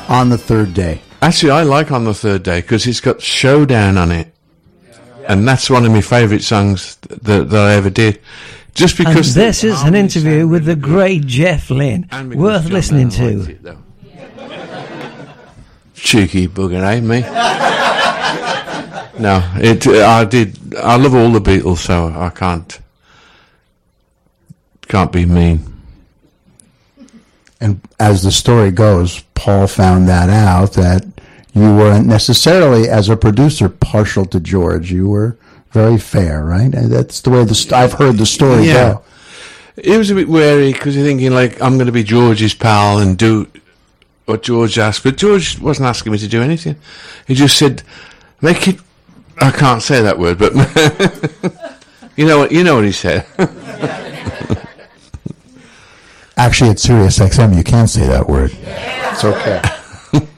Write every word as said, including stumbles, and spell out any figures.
On the Third Day. Actually, I like On the Third Day because it's got Showdown on it. And that's one of my favourite songs that, that I ever did. Just because... And this is an interview with the great Jeff Lynne. Worth John listening to. It, Cheeky bugger, eh, me? No, it. I did... I love all the Beatles, so I can't... Can't be mean. And as the story goes, Paul found that out, that you weren't necessarily, as a producer, partial to George. You were very fair, right? And that's the way the st- I've heard the story yeah. go. It was a bit wary because you're thinking, like, I'm going to be George's pal and do what George asked. But George wasn't asking me to do anything. He just said, make it... I can't say that word, but you know what you know what he said. Actually, at Sirius X M, you can say that word. It's okay.